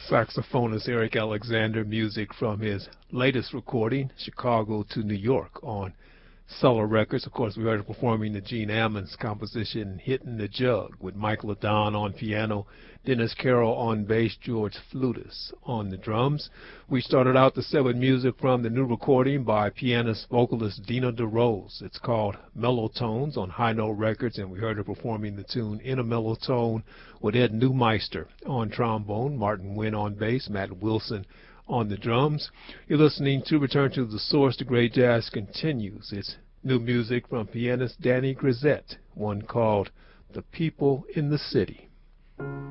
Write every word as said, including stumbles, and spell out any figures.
saxophonist Eric Alexander, music from his latest recording, Chicago to New York, on Solar Records. Of course, we heard him performing the Gene Ammons composition, Hitting the Jug, with Mike LaDon on piano, Dennis Carroll on bass, George Flutis on the drums. We started out the set with music from the new recording by pianist vocalist Dina DeRose. It's called Mellow Tones on High Note Records, and we heard her performing the tune In a Mellow Tone with Ed Newmeister on trombone, Martin Wynn on bass, Matt Wilson on the drums. You're listening to Return to the Source. The Great Jazz continues. It's new music from pianist Danny Grisette, one called The People in the City.